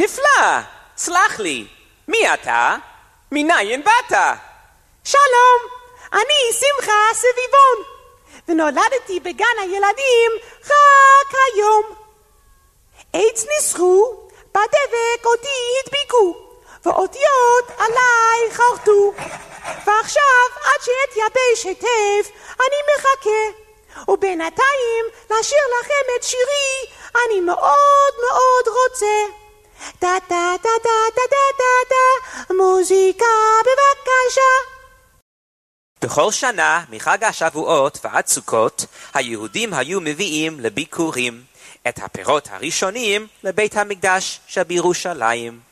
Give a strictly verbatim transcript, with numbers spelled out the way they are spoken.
נפלא! סלח לי, מי אתה? מניין באת? שלום, אני שמחה סביבון, ונולדתי בגן הילדים רק היום. עץ ניסחו, בדבק אותי הדביקו, ואותיות עליי חרטו, ועכשיו עד שאתייבש היטב אני מחכה, ובינתיים לשיר לכם את שירי אני מאוד מאוד רוצה. דה דה דה דה דה דה דה דה, מוזיקה בבקשה. בכל שנה מחג השבועות ועד סוכות היהודים היו מביאים לביקורים את הפירות הראשונים לבית המקדש שבירושלים.